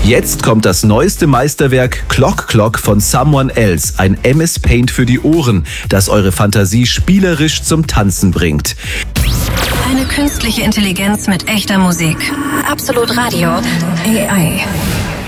Jetzt kommt das neueste Meisterwerk Clock Clock von Someone Else, ein MS Paint für die Ohren, das eure Fantasie spielerisch zum Tanzen bringt. Eine künstliche Intelligenz mit echter Musik. Absolut Radio. AI.